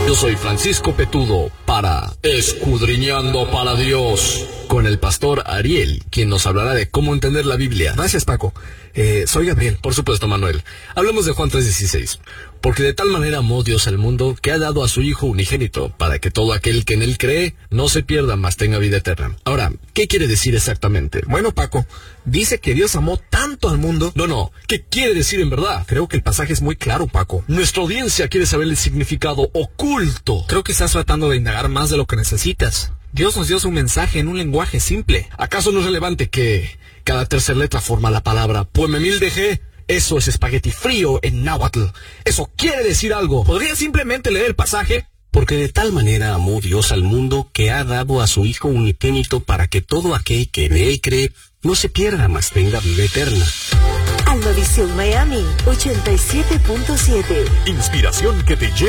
Yo soy Francisco Petudo para Escudriñando para Dios, con el pastor Ariel, quien nos hablará de cómo entender la Biblia. Gracias, Paco. Soy Gabriel. Por supuesto, Manuel. Hablemos de Juan 3:16. Porque de tal manera amó Dios al mundo que ha dado a su Hijo unigénito, para que todo aquel que en él cree no se pierda, mas tenga vida eterna. Ahora, ¿qué quiere decir exactamente? Bueno, Paco, dice que Dios amó tanto al mundo. No, ¿qué quiere decir en verdad? Creo que el pasaje es muy claro, Paco. Nuestra audiencia quiere saber el significado oculto. Creo que estás tratando de indagar más de lo que necesitas. Dios nos dio su mensaje en un lenguaje simple. ¿Acaso no es relevante que cada tercera letra forma la palabra Puememildeje? Eso es espagueti frío en náhuatl. Eso quiere decir algo. ¿Podrías simplemente leer el pasaje? Porque de tal manera amó Dios al mundo que ha dado a su Hijo unigénito para que todo aquel que en él cree no se pierda, mas tenga vida eterna. Alma Visión Miami 87.7. Inspiración que te lleva